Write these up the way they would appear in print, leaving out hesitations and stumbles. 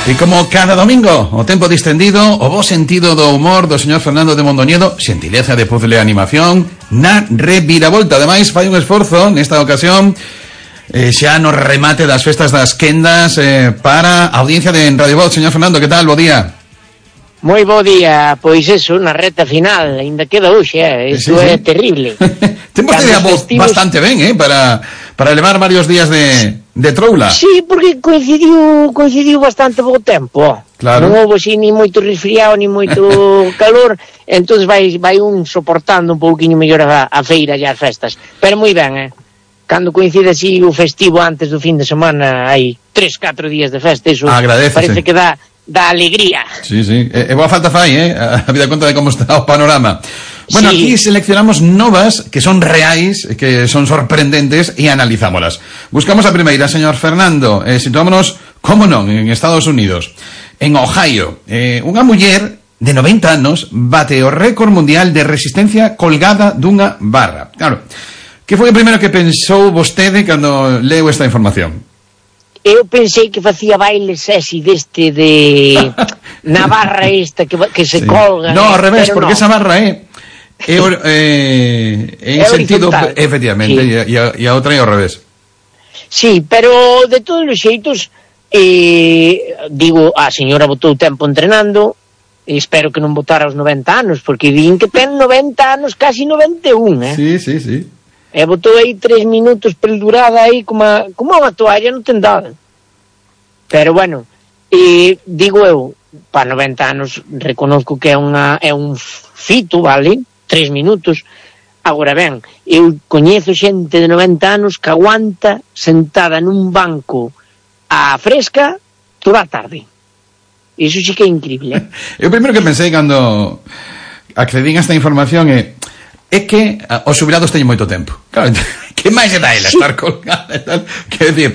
E como cada domingo, o tempo distendido, o bo sentido do humor do señor Fernando de Mondoñedo, xentileza de puzzle animación, na reviravolta. Ademais, fai un esforzo nesta ocasión, xa no remate das festas das quendas, para a audiencia de Radio Voz. Señor Fernando, que tal? Bo día. Moi bo día, pois eso, na reta final, ainda queda hoxe, isto sí. É terrible. Temos que ir a voz bastante ben, para levar varios días de troula. Sí, porque coincidiu bastante bo tempo. Claro. Non houve así ni moito resfriado, ni moito calor, entonces vai un soportando un pouquiño mellor a feira e as festas. Pero moi ben, Cando coincide así o festivo antes do fin de semana, hai 3-4 días de festa, eso parece que dá alegría. Sí, sí, e boa falta fai, a vida conta de como está o panorama. Bueno, sí. Aquí seleccionamos novas que son reais, que son sorprendentes e analizámolas. Buscamos a primeira, señor Fernando, situámonos, como non, en Estados Unidos, en Ohio. Unha muller de 90 anos bate o récord mundial de resistencia colgada dunha barra. Claro, que foi o primeiro que pensou vostede cando leu esta información? Eu pensei que facía baile sexy deste de na barra esta que se colga. No, ao revés, porque esa barra é en sentido, efectivamente, sí. E a outra é ao revés. Sí, pero de todos os xeitos, digo, a señora botou tempo entrenando, e espero que non botara aos 90 anos, porque din que ten 90 anos, casi 91, Sí, sí, sí. E botou aí 3 minutos perdurada aí como unha toalla, non ten dado. Pero bueno, digo eu, para 90 anos reconozco que é un fito, vale? 3 minutos. Agora ben, eu coñezo xente de 90 anos que aguanta sentada nun banco a fresca toda a tarde. Iso sí que é increíble. Eu primeiro que pensei cando accedín a esta información é que os xubilados teñen moito tempo. Claro, que máis é da ela estar colgada e tal? Quer decir,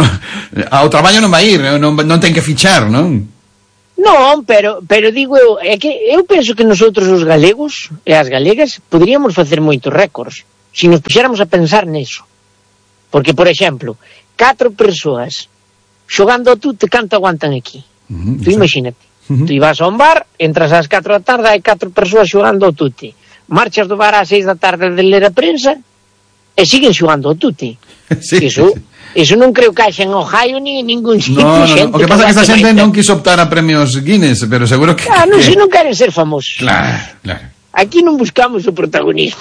ao traballo non vai ir, non ten que fichar, non? Non, pero digo eu, é que eu penso que nosotros os galegos e as galegas poderíamos facer moitos récords se nos puxéramos a pensar neso. Porque, por exemplo, 4 persoas xogando ao tute, canto aguantan aquí? Tú imagínate, tú ibas a un bar, entras ás 4 da tarde, hai 4 persoas xogando ao tute. Marchas do bar ás 6 da tarde de ler a prensa e siguen xogando ao tute. Sí, Eso non creo que haxa en Ohio ni en ningún sitio. No. O que pasa é que esta xente non quiso optar a premios Guinness, pero seguro que... Claro, se non queren ser famosos. Claro. Aquí non buscamos o protagonismo.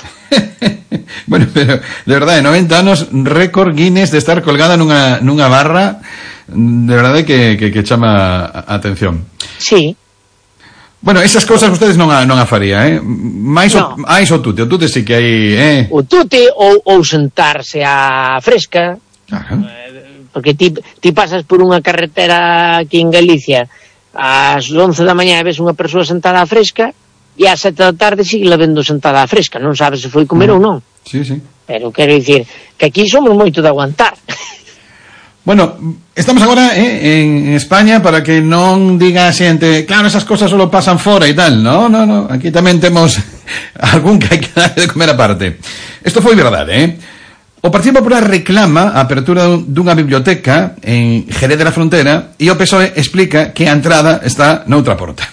Bueno, pero de verdade, 90 anos, récord Guinness de estar colgada nunha barra, de verdade que chama a atención. Sí. Bueno, esas cousas ustedes non a faría, Mais o tute sí que hai, O tute ou sentarse a fresca. Claro. Porque ti pasas por unha carretera aquí en Galicia ás 11 da mañá e ves unha persoa sentada a fresca e ás 7 da tarde sigue la vendo sentada a fresca, non sabes se foi comer ou non. Sí. Pero quero dicir que aquí somos moito de aguantar. Bueno, estamos agora en España para que non diga a xente, claro, esas cosas solo pasan fora e tal. No, aquí tamén temos algún que hai que dar de comer aparte. Isto foi verdade, O Partido Popular reclama a apertura dunha biblioteca en Jerez de la Frontera e o PSOE explica que a entrada está noutra porta.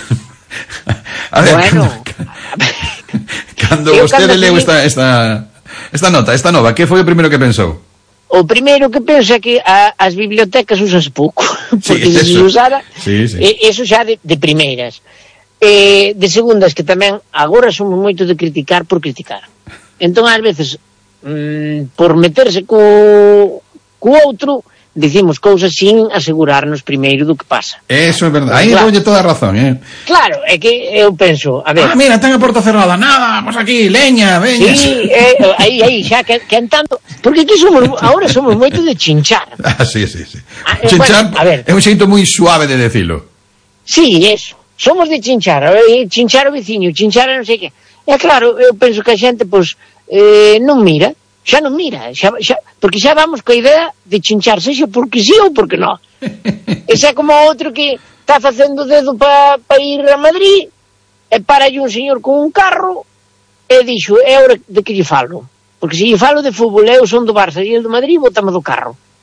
A ver, bueno, cando vostede leu esta nota, esta nova, que foi o primeiro que pensou? O primeiro que penso é que as bibliotecas usas pouco, porque se usara, eso xa de primeiras. De segundas, que tamén agora somos moito de criticar por criticar. Entón, ás veces, por meterse co outro, dicimos cousas sin asegurarnos primeiro do que pasa. Eso é verdade, aí doulle toda a razón, Claro, é que eu penso, a ver... mira, ten a porta cerrada, nada, pues aquí, leña, veña... Sí, aí, xa, que entando... Porque aquí ahora somos moito de chinchar. Sí. Chinchar, bueno, é un xeito moi suave de decilo. Sí, eso. Somos de chinchar o veciño, chinchar non sei que. E claro, eu penso que a xente, pois, non mira, xa non mira, porque xa vamos coa idea de chinchar, sexa porque sí ou porque non. Ese é como outro que está facendo dedo para ir a Madrid, e para un señor con un carro, e dixo, é hora de que lle falo. Porque se lle falo de fútbol, eu son do Barça e el do Madrid, botame do carro.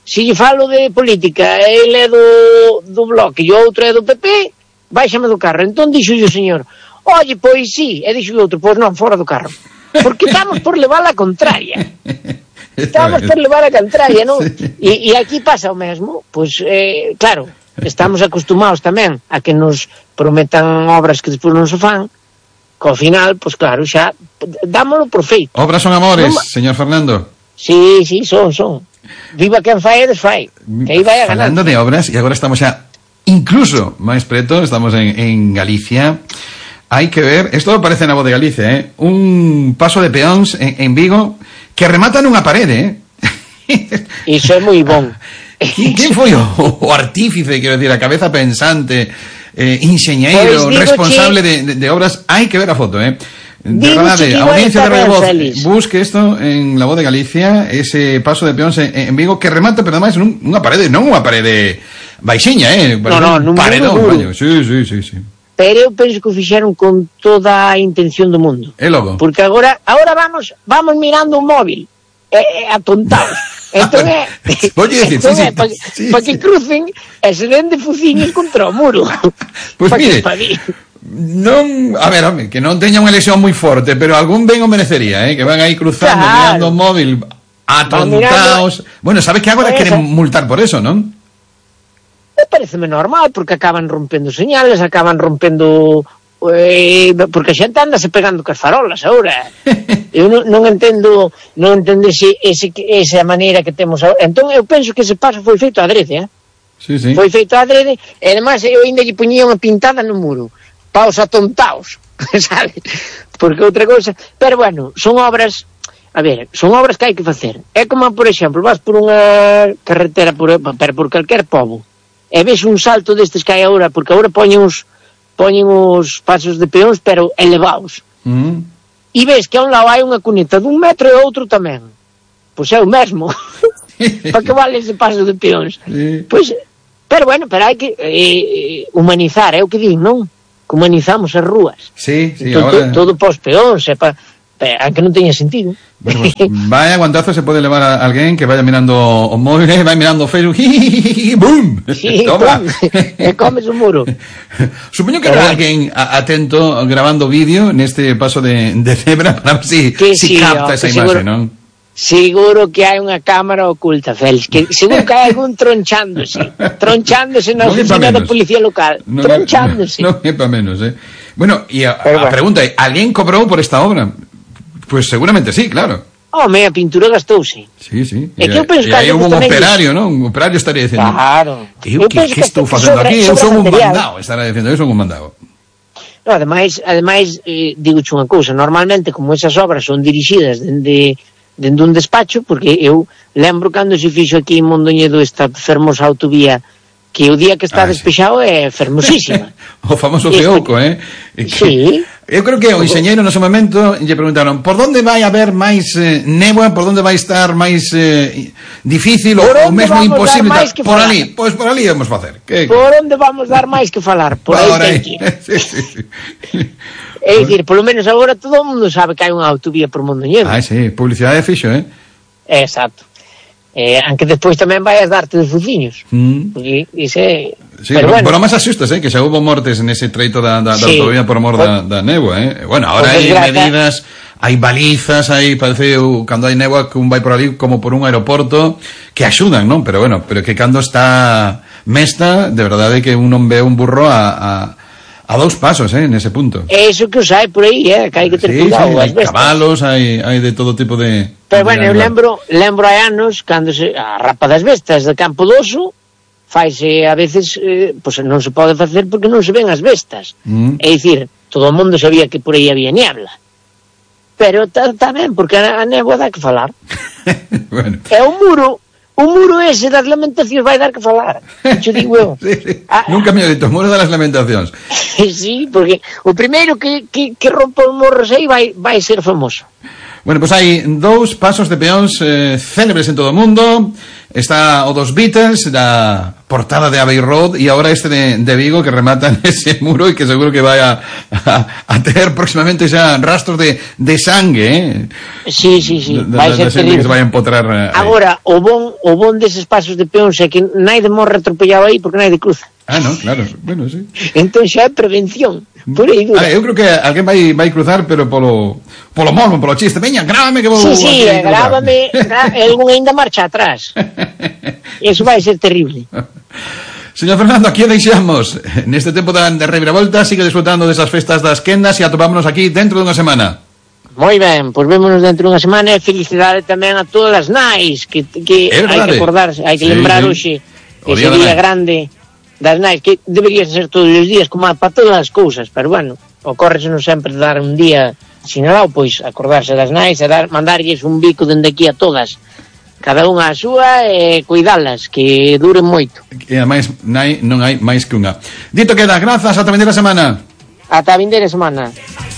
se lle falo de política, ele é do Bloque e o outro é do PP, báixame do carro. Entón dixo o señor, oye, pois sí, e dixo o outro, pois non, fora do carro. Porque estamos por levar a contraria. Estamos por levar a contraria, non? E aquí pasa o mesmo, pois, claro, estamos acostumados tamén a que nos prometan obras que despois non se fan, que ao final, pois claro, xa dámolo por feito. Obras son amores, señor Fernando. Sí, son. Viva quen fai e desfai. Que aí vai a ganar. Falando de obras, e agora estamos xa incluso máis preto, estamos en Galicia. Hai que ver, isto parece na Voz de Galicia, un paso de peóns en Vigo que remata nunha parede, Iso é moi bon. Quen foi o artífice, quero decir, a cabeza pensante, enxeñeiro, pues responsable de obras? Hai que ver a foto, De verdade, a audiencia de Radio Voz, busque isto en La Voz de Galicia, ese paso de peóns en Vigo que remata, pero ademais nunha parede, non unha parede baixiña, un paredón, sí. Pero eu penso que o fixeron con toda a intención do mundo. E logo? Porque agora vamos mirando un móvil, atontados. Entón para que crucen e se den de fuciños contra o muro. Pois mire, non, a ver, home, que non teña unha lesión moi forte, pero algún ben o merecería, que van aí cruzando, mirando o móvil, atontados. Bueno, sabes que agora queren multar por eso, non? Pareceme normal, porque acaban rompendo señales, acaban rompendo... porque a xente anda se pegando cas farolas agora. Eu non entendo esa maneira que temos agora. Entón eu penso que ese paso foi feito adrede, Sí. Foi feito adrede, e además eu ainda lle puñía unha pintada no muro para os atontaos, sabe? Porque outra cousa, pero bueno, son obras que hai que facer. É como, por exemplo, vas por unha carretera pero por calquer pobo e ves un salto destes que hai agora, porque agora poñen os pasos de peóns pero elevados, e ves que a un lado hai unha cuneta dun metro e outro tamén, pois é o mesmo. Para que vale ese paso de peóns? Pois, pero bueno, pero hai que humanizar, é o que din, non? Que humanizamos as rúas. Sí, ahora... Todo para os peóns, aunque non teña sentido. Bueno, pues, vaya guantazo se pode levar a alguén que vaya mirando o móvil, vai mirando o Facebook, ¡bum! Sí, toma. E comes o muro. Supoño que habrá alguén atento grabando vídeo neste paso de cebra para ver si capta esa imaxe, non? Seguro que hai unha cámara oculta, Félix, que seguro que hai algún tronchándose na oficina da policía local, tronchándose. Non é pa menos, Bueno, e a pregunta é, alguén cobrou por esta obra? Pues seguramente sí, claro. Home, a pintura gastouse. Sí. E que eu penso que aí hubo un operario, non? Un operario estaría dicendo, claro. Eu que estou facendo aquí? Eu son un mandado, estará dicendo, eu son un mandado. No, ademais, digo unha cousa, normalmente como esas obras son dirixidas dende un despacho, porque eu lembro cando se fixo aquí en Mondoñedo esta fermosa autovía, que o día que está despexado é fermosísima. O famoso Geouco, Sí. Eu creo que o enxeñeiro no seu momento lle preguntaron por onde vai haber máis néboa, por onde vai estar máis difícil ou mesmo imposible. Por ali, pois por ali vamos facer. Por onde vamos dar máis que falar? Por aí ten que ir. Sí. É dicir, polo menos agora todo o mundo sabe que hai unha autovía por Mondoñedo. Sí, publicidade fixo, Exacto. Aunque despois tamén vai a darte dos fuciños. Porque ise... Sí, pero máis asustas, que xa hubo mortes nese treito da autovía por mor da néboa, Bueno, ahora hai medidas, hai balizas, parece cando hai néboa que un vai por ali como por un aeroporto que axudan, non? Pero bueno, pero que cando está mesta, de verdade que un non ve un burro a 2 pasos, nese punto. É iso que os hai por aí, que hai que ter cuidado. Hai cabalos, hai de todo tipo de... Pero bueno, eu lembro hai anos, cando a rapa das bestas de Campo Doso, faise a veces, pois non se pode facer porque non se ven as bestas. É dicir, todo o mundo sabía que por aí había niebla. Pero tamén, porque a néboa dá que falar. Bueno. É o muro ese das lamentacións vai dar que falar. Xo digo eu. Sí. Nunca me dito, o muro das lamentacións. Sí, porque o primeiro que rompa os morros aí vai ser famoso. Bueno, pois hai 2 pasos de peóns célebres en todo o mundo. Está o dos Beatles, da portada de Abbey Road, e agora este de Vigo, que rematan ese muro e que seguro que vai a ter próximamente xa rastros de sangue, Sí. Vai ser terrible. Que se vai a empotrar. Agora, o bon deses pasos de peóns é que naide morre atropellado aí porque naide cruza. No, claro, bueno, sí. Entón xa é prevención. Por aí dura. Eu creo que alguén vai cruzar, pero polo morbo, polo chiste. Veña, grábame que vou... Sí, grábame, algún ainda marcha atrás. Eso vai ser terrible. Señor Fernando, aquí o deixamos. Neste tempo de reviravolta, sigue disfrutando desas festas das quendas e atopámonos aquí dentro dunha semana. Moi ben, pois vémonos dentro dunha semana e felicidade tamén a todas as nais que hai que acordarse, hai que lembrar hoxe ese día grande das nais, que debería ser todos os días como para todas as cousas, pero bueno, ocórresenos sempre dar un día sinalado, pois acordarse das nais e mandarlles un bico dende aquí a todas, cada unha a súa, e cuidalas, que duren moito. E ademais non hai máis que unha. Dito queda, grazas, ata a vindeira semana. Ata a vindeira semana.